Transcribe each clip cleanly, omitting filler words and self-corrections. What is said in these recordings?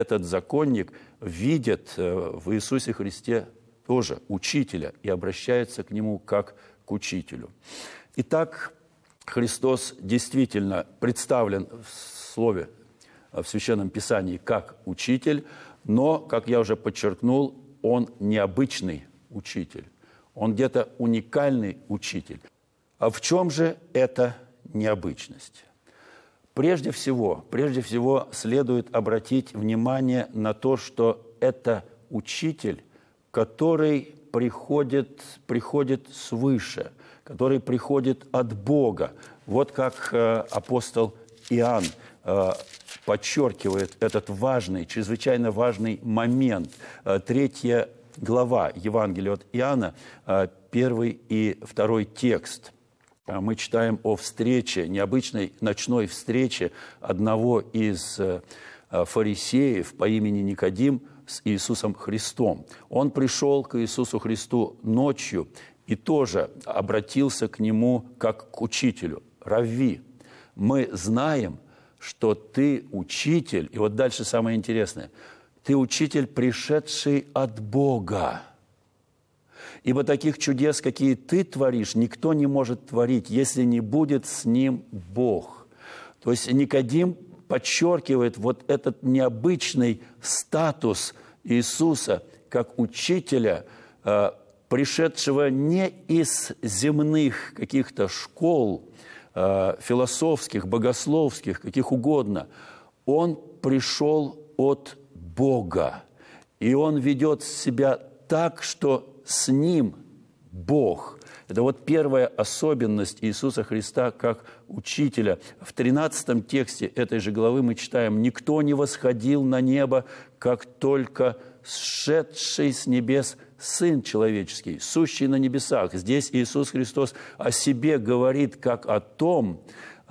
Этот законник видит в Иисусе Христе тоже учителя и обращается к нему как к учителю. Итак, Христос действительно представлен в Слове, в Священном Писании как учитель, но, как я уже подчеркнул, он необычный учитель. Он где-то уникальный учитель. А в чем же эта необычность? Прежде всего следует обратить внимание на то, что это учитель, который приходит свыше, который приходит от Бога. Вот как апостол Иоанн подчеркивает этот важный, чрезвычайно важный момент. 3 глава Евангелия от Иоанна, 1 и 2 текст. Мы читаем о встрече, необычной ночной встрече одного из фарисеев по имени Никодим с Иисусом Христом. Он пришел к Иисусу Христу ночью и тоже обратился к Нему как к учителю. «Равви, мы знаем, что ты учитель». И вот дальше самое интересное. «Ты учитель, пришедший от Бога. Ибо таких чудес, какие ты творишь, никто не может творить, если не будет с ним Бог». То есть Никодим подчеркивает вот этот необычный статус Иисуса как учителя, пришедшего не из земных каких-то школ, философских, богословских, каких угодно. Он пришел от Бога, и он ведет себя так, что с ним Бог. Это вот первая особенность Иисуса Христа как учителя. В 13 тексте этой же главы мы читаем: «Никто не восходил на небо, как только сшедший с небес Сын Человеческий, сущий на небесах». Здесь Иисус Христос о себе говорит как о том,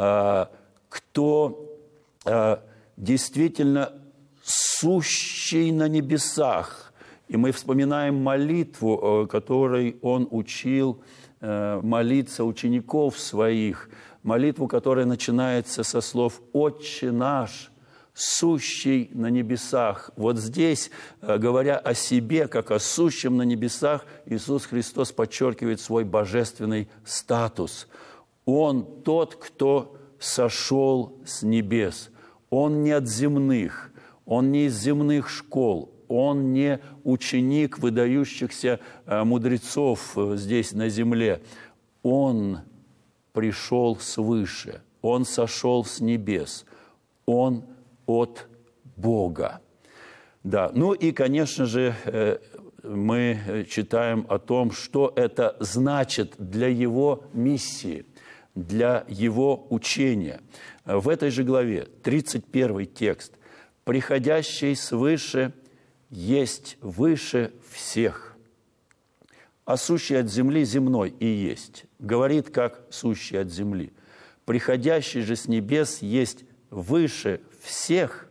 кто действительно сущий на небесах. И мы вспоминаем молитву, которой Он учил молиться учеников своих, молитву, которая начинается со слов «Отче наш, сущий на небесах». Вот здесь, говоря о себе, как о сущем на небесах, Иисус Христос подчеркивает свой божественный статус. Он тот, кто сошел с небес. Он не от земных, он не из земных школ, он не ученик выдающихся мудрецов здесь на земле. Он пришел свыше, он сошел с небес, он от Бога. Да, ну и, конечно же, мы читаем о том, что это значит для его миссии, для его учения. В этой же главе, 31 текст: «Приходящий свыше есть выше всех, а сущий от земли земной и есть». Говорит, как сущий от земли. «Приходящий же с небес есть выше всех,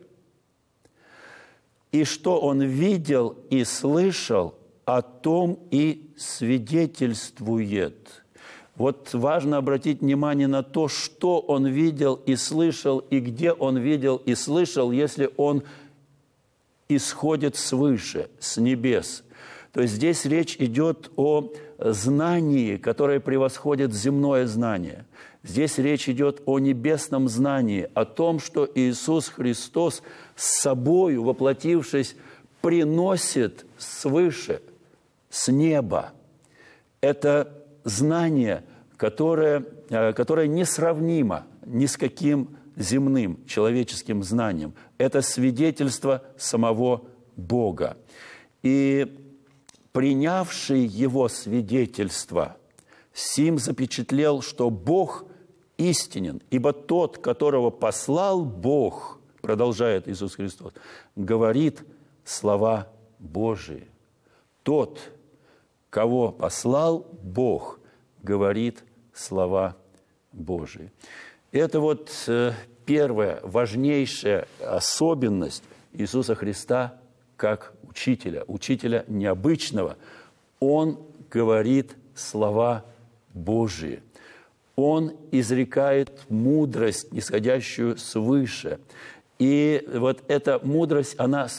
и что он видел и слышал, о том и свидетельствует». Вот важно обратить внимание на то, что он видел и слышал, и где он видел и слышал, если он исходит свыше, с небес. То есть здесь речь идет о знании, которое превосходит земное знание. Здесь речь идет о небесном знании, о том, что Иисус Христос с собою, воплотившись, приносит свыше, с неба. Это знание, которое несравнимо ни с каким земным человеческим знанием. Это свидетельство самого Бога. И принявший его свидетельство, сим запечатлел, что Бог истинен, ибо тот, которого послал Бог, продолжает Иисус Христос, говорит слова Божии. Тот, кого послал Бог, говорит слова Божии. Это вот первая, важнейшая особенность Иисуса Христа как учителя, учителя необычного. Он говорит слова Божии. Он изрекает мудрость, нисходящую свыше. И вот эта мудрость, она